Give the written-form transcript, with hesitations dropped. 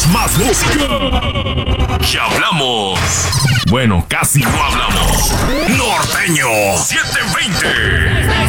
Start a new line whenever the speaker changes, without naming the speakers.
más música. Ya hablamos. Bueno, casi no hablamos. Norteño 720.